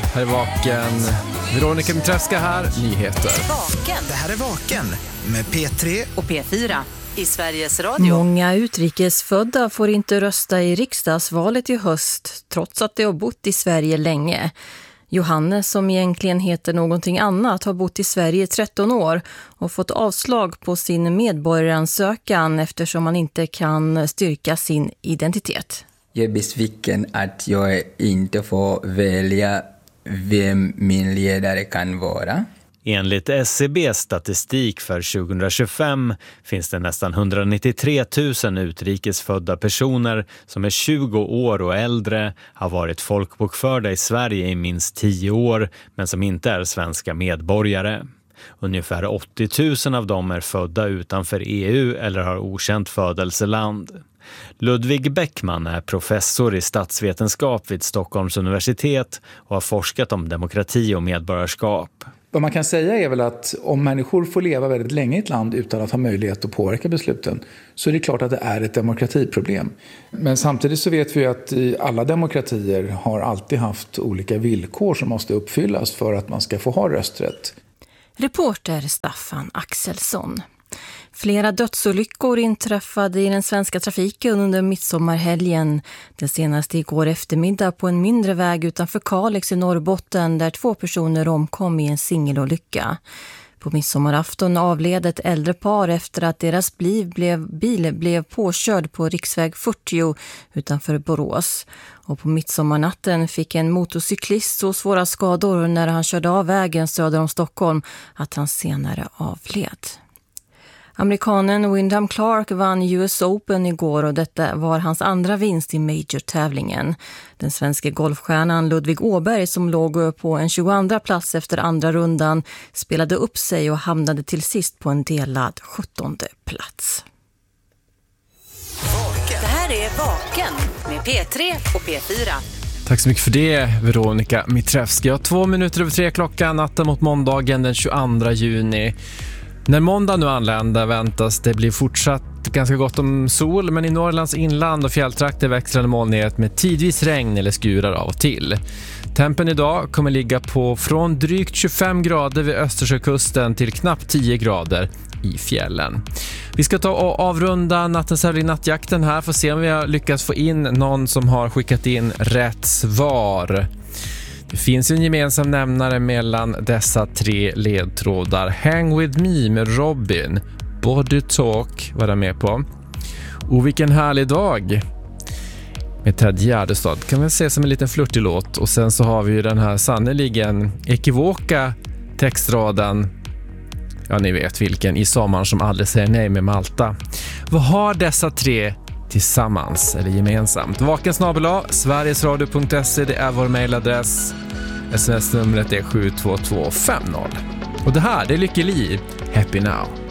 här är Vaken. Veronica Mitreska här, nyheter. Vaken. Det här är Vaken med P3 och P4 i Sveriges Radio. Många utrikesfödda får inte rösta i riksdagsvalet i höst trots att de har bott i Sverige länge. Johannes, som egentligen heter någonting annat, har bott i Sverige i 13 år och fått avslag på sin medborgaransökan eftersom han inte kan styrka sin identitet. Jag är besviken att jag inte får välja vem min ledare kan vara. Enligt SCBs statistik för 2025 finns det nästan 193 000 utrikesfödda personer som är 20 år och äldre, har varit folkbokförda i Sverige i minst 10 år men som inte är svenska medborgare. Ungefär 80 000 av dem är födda utanför EU eller har okänt födelseland. Ludvig Bäckman är professor i statsvetenskap vid Stockholms universitet och har forskat om demokrati och medborgarskap. Vad man kan säga är väl att om människor får leva väldigt länge i ett land utan att ha möjlighet att påverka besluten, så är det klart att det är ett demokratiproblem. Men samtidigt så vet vi att alla demokratier har alltid haft olika villkor som måste uppfyllas för att man ska få ha rösträtt. Reporter Staffan Axelsson. Flera dödsolyckor inträffade i den svenska trafiken under midsommarhelgen. Det senaste igår eftermiddag på en mindre väg utanför Kalix i Norrbotten där 2 personer omkom i en singelolycka. På midsommarafton avled ett äldre par efter att deras bil blev påkörd på riksväg 40 utanför Borås. Och på midsommarnatten fick en motorcyklist så svåra skador när han körde av vägen söder om Stockholm att han senare avled. Amerikanen Wyndham Clark vann US Open igår och detta var hans andra vinst i major-tävlingen. Den svenska golfstjärnan Ludvig Åberg, som låg på en 22:a plats efter andra rundan, spelade upp sig och hamnade till sist på en delad 17:e plats. Det här är Vaken med P3 och P4. Tack så mycket för det, Veronica Mitreska. 2 minuter över 3 klockan, natten mot måndagen den 22 juni. När måndag nu anländer väntas det bli fortsatt ganska gott om sol, men i Norrlands inland och fjälltrakter växlande molnighet med tidvis regn eller skurar av och till. Tempen idag kommer ligga på från drygt 25 grader vid Östersjökusten till knappt 10 grader i fjällen. Vi ska ta och avrunda nattens tävling nattjakten här för att se om vi har lyckats få in någon som har skickat in rätt svar. Det finns en gemensam nämnare mellan dessa 3 ledtrådar. Hang with me med Robin. Body Talk var jag med på. Och vilken härlig dag med Ted Gärdestad. Kan man se som en liten flirtig låt. Och sen så har vi ju den här sannoliken ekivoka textraden. Ja, ni vet vilken. I sommaren som aldrig säger nej med Malta. Vad har dessa 3 tillsammans eller gemensamt? Vakensnabel-a, sverigesradio.se, det är vår mailadress. SMS-numret är 72250. Och det här, det är Lykke Li, Happy Now.